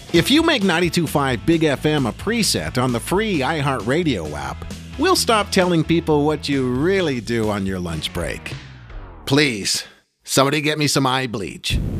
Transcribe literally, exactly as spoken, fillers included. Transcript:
If you make ninety-two point five Big F M a preset on the free iHeartRadio app, we'll stop telling people what you really do on your lunch break. Please, somebody get me some eye bleach.